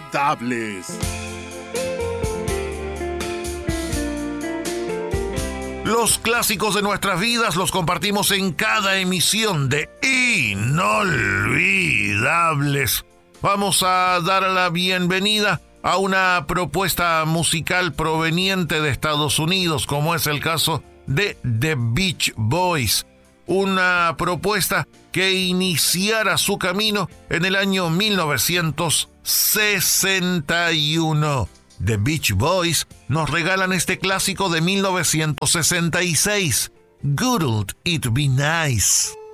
Inolvidables. Los clásicos de nuestras vidas los compartimos en cada emisión de Inolvidables. Vamos a dar la bienvenida a una propuesta musical proveniente de Estados Unidos, como es el caso de The Beach Boys. Una propuesta que iniciara su camino en el año 1961. The Beach Boys nos regalan este clásico de 1966, Wouldn't It Be Nice.